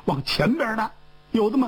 往前边呢有这么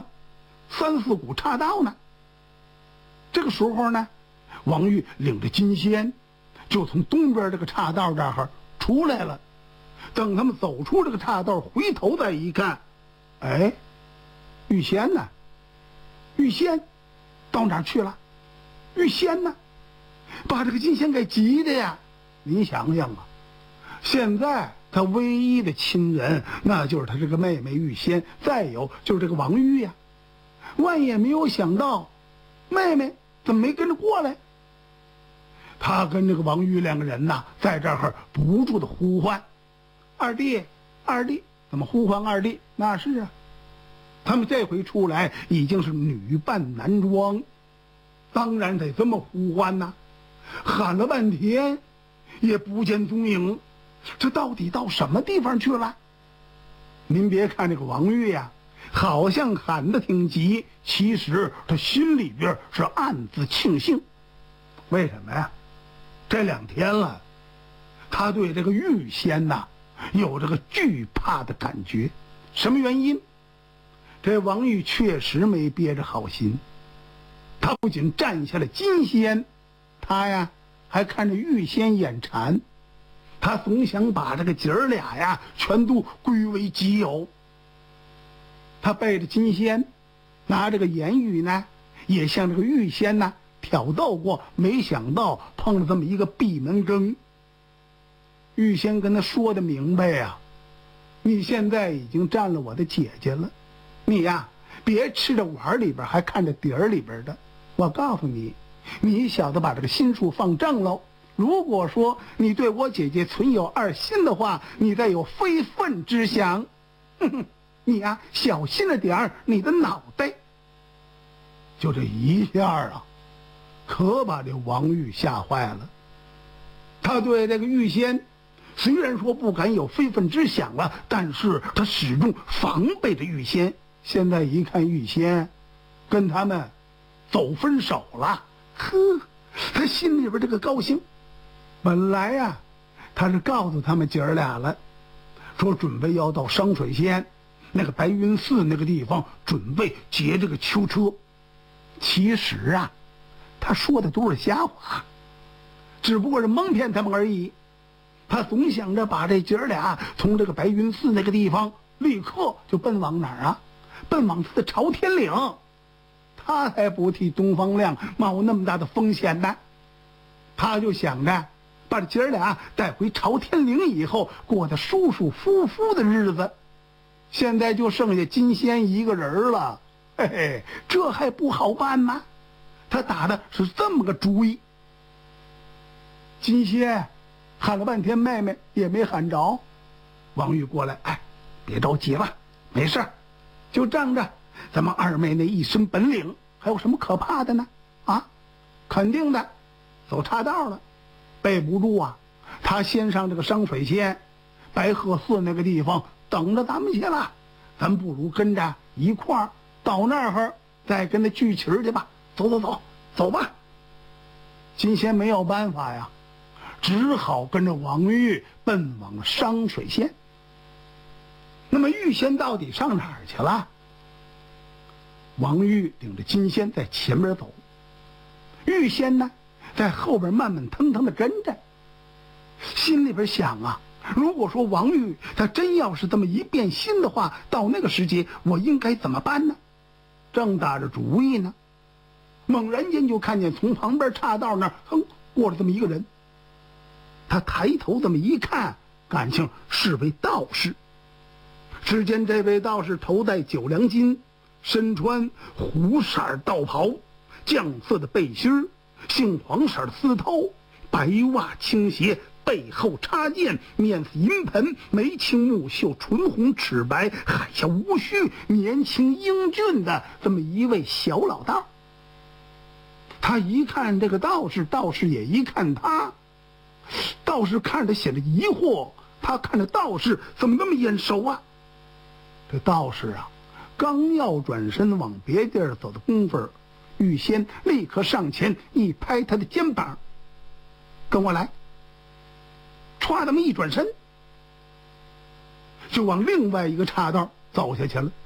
3、4股岔道呢。这个时候呢，王玉领着金仙就从东边这个岔道这儿出来了。等他们走出这个岔道，回头再一看，哎，玉仙呢？玉仙到哪儿去了？玉仙呢？把这个金仙给急的呀！你想想啊，现在他唯一的亲人，那就是他这个妹妹玉仙，再有就是这个王玉呀。万也没有想到，妹妹怎么没跟着过来？他跟这个王玉两个人呐，在这儿不住的呼唤：“二弟，二弟！”怎么呼唤二弟？那是啊，他们这回出来已经是女扮男装，当然得这么呼唤呐。喊了半天，也不见踪影，这到底到什么地方去了？您别看这个王玉呀，好像喊得挺急，其实他心里边是暗自庆幸。为什么呀？这2天了，他对这个玉仙呐有这个惧怕的感觉。什么原因？这王玉确实没憋着好心，他不仅占下了金仙，他呀还看着玉仙眼馋，他总想把这个姐儿俩呀全都归为己有。他背着金仙，拿这个言语呢也向这个玉仙呢挑逗过，没想到碰了这么一个闭门羹。玉仙跟他说的明白呀，你现在已经占了我的姐姐了，你呀别吃着碗里边还看着碟儿里边的。我告诉你，你小子把这个心术放正喽。如果说你对我姐姐存有二心的话，你再有非分之想，你呀小心了点儿你的脑袋。就这一下啊，可把这王玉吓坏了。他对这个玉仙虽然说不敢有非分之想了，但是他始终防备着玉仙。现在一看玉仙跟他们走分手了，他心里边这个高兴。本来呀他是告诉他们姐儿俩了，说准备要到商水县那个白云寺那个地方准备劫这个囚车。其实啊他说的都是瞎话，只不过是蒙骗他们而已。他总想着把这姐儿俩从这个白云寺那个地方立刻就奔往哪儿啊？奔往他的朝天岭。他才不替东方亮冒那么大的风险呢。他就想着把这姐儿俩带回朝天岭以后，过得舒舒服服的日子。现在就剩下金仙一个人了，嘿嘿，这还不好办吗？他打的是这么个主意。金仙喊了半天妹妹也没喊着。王玉过来，哎，别着急了，没事，就仗着咱们二妹那一身本领，还有什么可怕的呢？啊，肯定的，走岔道了，备不住啊。他先上这个商水县白鹤寺那个地方等着咱们去了，咱不如跟着一块儿到那儿再跟他聚齐去吧。走走走，走吧。金仙没有办法呀，只好跟着王玉奔往商水县。那么玉仙到底上哪儿去了？王玉领着金仙在前面走，玉仙呢在后边慢慢腾腾的跟着。心里边想啊，如果说王玉他真要是这么一变心的话，到那个时节我应该怎么办呢？正打着主意呢，猛然间就看见从旁边岔道那儿过了这么一个人。他抬头这么一看，感情是位道士。只见这位道士头戴9两巾，身穿虎色道袍，绛色的背心，杏黄色的丝绦，白袜青鞋，背后插剑，面似银盆，眉清目秀，唇红齿白，海下无须，年轻英俊的这么一位小老道。他一看这个道士，道士也一看他，道士看着显得疑惑，他看着道士怎么那么眼熟啊？这道士啊刚要转身往别地儿走的功夫，玉仙立刻上前一拍他的肩膀，跟我来。歘，这么一转身就往另外一个岔道走下去了。